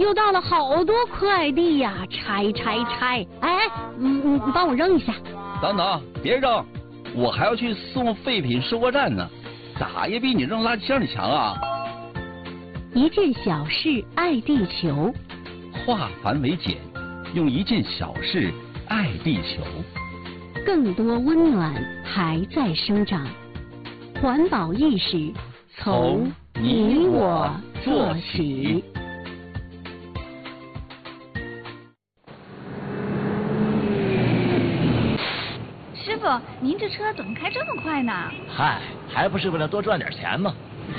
收到了好多快递呀，拆！哎，你帮我扔一下。 等等，别扔，我还要去送废品收购站呢，咋也比你扔垃圾箱里强啊！ 一件小事爱地球， 化繁为简，用一件小事爱地球。 更多温暖还在生长，环保意识从你我做起。 师傅，您这车怎么开这么快呢？ 嗨，还不是为了多赚点钱吗？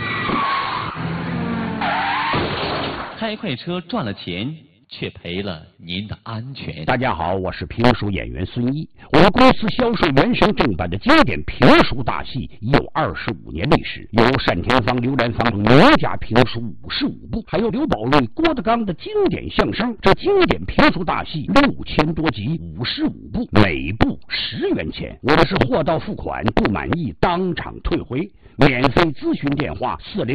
开快车赚了钱，却赔了您的安全。 大家好，我是评书演员孙一。我们公司销售原声正版的经典评书大戏已有25年历史，有单田芳、刘兰芳等名家评书55部，还有刘宝瑞、郭德纲的经典相声。这经典评书大戏6000多集，55部，每部10元钱。我的是货到付款，不满意当场退回。免费咨询电话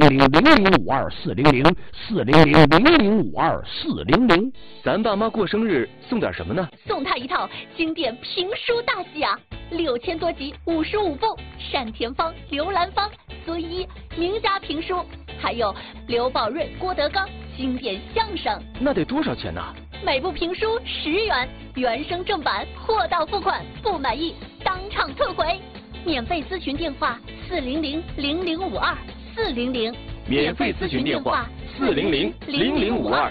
400-0052-400，400-0052-400。 咱爸妈过生日送点什么呢？ 送他一套经典评书大戏啊，6000多集，55部，单田芳、刘兰芳、孙一名家评书，还有刘宝瑞、郭德纲经典相声。 那得多少钱呢？ 每部评书10元，原声正版，货到付款，不满意当场退回。免费咨询电话400-0052-400， 免费咨询电话400-0052-400。